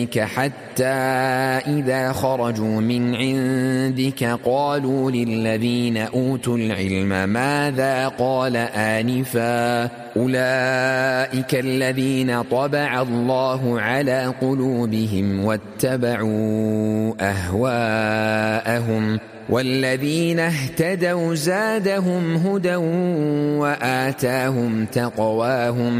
حتى إذا خرجوا من عندك قالوا للذين أوتوا العلم ماذا قال آنفا أولئك الذين طبع الله على قلوبهم واتبعوا أهواءهم والذين اهتدوا زادهم هدى وآتاهم تقواهم